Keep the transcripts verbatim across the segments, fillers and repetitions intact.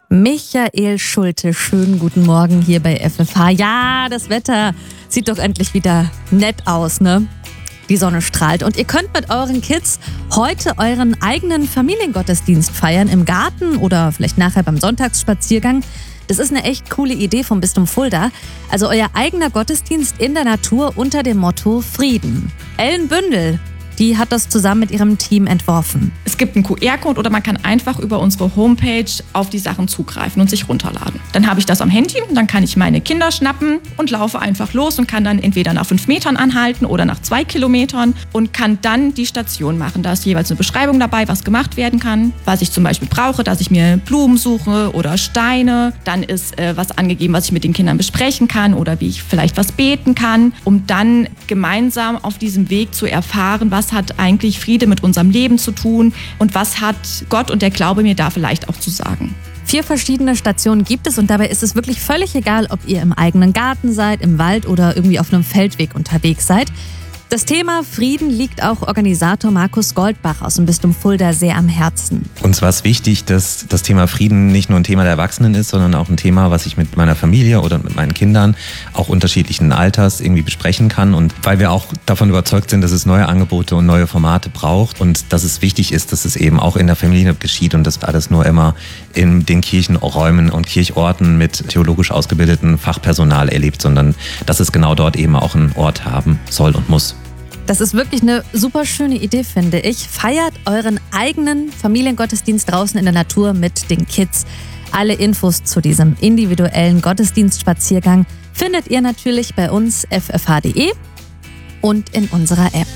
Michael Schulte, schönen guten Morgen hier bei F F H. Ja, das Wetter sieht doch endlich wieder nett aus, ne? Die Sonne strahlt und ihr könnt mit euren Kids heute euren eigenen Familiengottesdienst feiern im Garten oder vielleicht nachher beim Sonntagsspaziergang. Das ist eine echt coole Idee vom Bistum Fulda. Also euer eigener Gottesdienst in der Natur unter dem Motto Frieden. Ellen Bündel, die hat das zusammen mit ihrem Team entworfen. Es gibt einen Q R-Code oder man kann einfach über unsere Homepage auf die Sachen zugreifen und sich runterladen. Dann habe ich das am Handy, dann kann ich meine Kinder schnappen und laufe einfach los und kann dann entweder nach fünf Metern anhalten oder nach zwei Kilometern und kann dann die Station machen. Da ist jeweils eine Beschreibung dabei, was gemacht werden kann, was ich zum Beispiel brauche, dass ich mir Blumen suche oder Steine. Dann ist äh, was angegeben, was ich mit den Kindern besprechen kann oder wie ich vielleicht was beten kann, um dann gemeinsam auf diesem Weg zu erfahren, was hat eigentlich Friede mit unserem Leben zu tun und was hat Gott und der Glaube mir da vielleicht auch zu sagen. Vier verschiedene Stationen gibt es und dabei ist es wirklich völlig egal, ob ihr im eigenen Garten seid, im Wald oder irgendwie auf einem Feldweg unterwegs seid. Das Thema Frieden liegt auch Organisator Markus Goldbach aus dem Bistum Fulda sehr am Herzen. Uns war es wichtig, dass das Thema Frieden nicht nur ein Thema der Erwachsenen ist, sondern auch ein Thema, was ich mit meiner Familie oder mit meinen Kindern auch unterschiedlichen Alters irgendwie besprechen kann. Und weil wir auch davon überzeugt sind, dass es neue Angebote und neue Formate braucht und dass es wichtig ist, dass es eben auch in der Familie geschieht und das alles nur immer in den Kirchenräumen und Kirchorten mit theologisch ausgebildeten Fachpersonal erlebt, sondern dass es genau dort eben auch einen Ort haben soll und muss. Das ist wirklich eine super schöne Idee, finde ich. Feiert euren eigenen Familiengottesdienst draußen in der Natur mit den Kids. Alle Infos zu diesem individuellen Gottesdienstspaziergang findet ihr natürlich bei uns f f h punkt d e und in unserer App.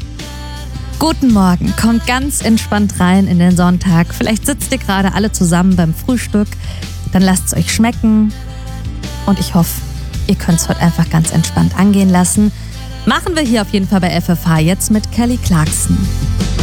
Guten Morgen, kommt ganz entspannt rein in den Sonntag. Vielleicht sitzt ihr gerade alle zusammen beim Frühstück. Dann lasst es euch schmecken. Und ich hoffe, ihr könnt es heute einfach ganz entspannt angehen lassen. Machen wir hier auf jeden Fall bei F F H jetzt mit Kelly Clarkson.